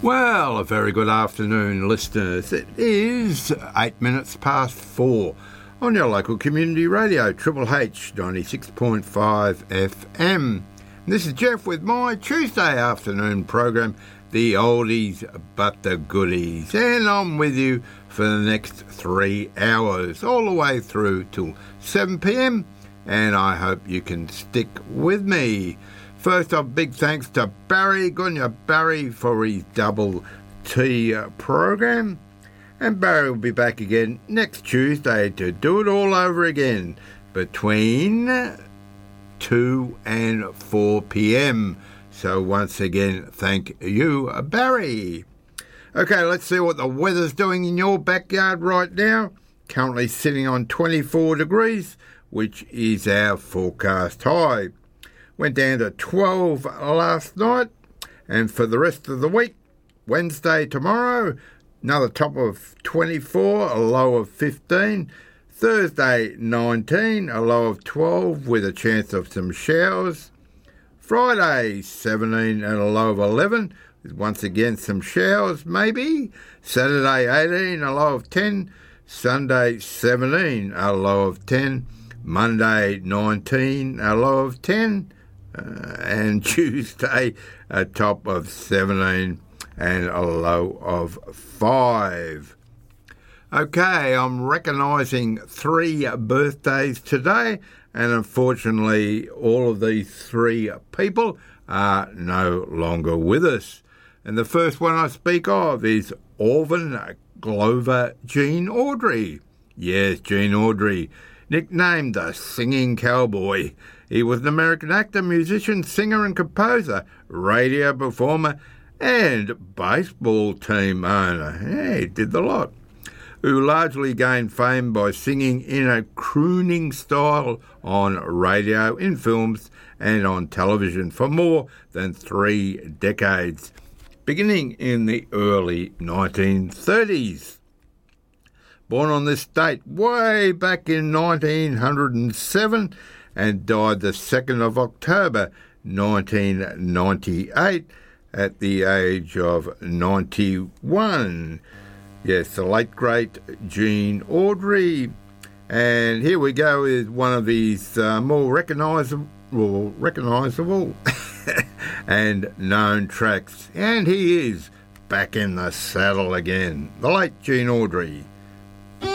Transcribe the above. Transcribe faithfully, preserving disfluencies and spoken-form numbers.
Well, a very good afternoon, listeners. It is eight minutes past four on your local community radio, Triple H ninety-six point five F M. This is Jeff with my Tuesday afternoon program, The Oldies But The Goodies. And I'm with you for the next three hours, all the way through till seven p m. And I hope you can stick with me. First off, big thanks to Barry, good on you, Barry, for his double T program. And Barry will be back again next Tuesday to do it all over again between two and four p m. So once again, thank you, Barry. Okay, let's see what the weather's doing in your backyard right now. Currently sitting on twenty-four degrees, which is our forecast high. Went down to twelve last night, and for the rest of the week, Wednesday tomorrow, another top of twenty-four, a low of fifteen. Thursday, nineteen, a low of twelve with a chance of some showers. Friday, seventeen and a low of eleven, with once again some showers maybe. Saturday, eighteen, a low of ten. Sunday, seventeen, a low of ten. Monday, nineteen, a low of ten. Uh, and Tuesday, a top of seventeen and a low of five. Okay, I'm recognising three birthdays today, and unfortunately all of these three people are no longer with us. And the first one I speak of is Orvin Glover Gene Audrey. Yes, Gene Audrey, nicknamed the Singing Cowboy. He was an American actor, musician, singer and composer, radio performer and baseball team owner. Yeah, he did the lot. Who largely gained fame by singing in a crooning style on radio, in films and on television for more than three decades, beginning in the early nineteen thirties. Born on this date way back in nineteen oh seven and died the second of October nineteen ninety-eight at the age of ninety-one. Yes, the late great Gene Audrey. And here we go with one of his uh, more recognisable, recognisable and known tracks. And he is back in the saddle again. The late Gene Audrey.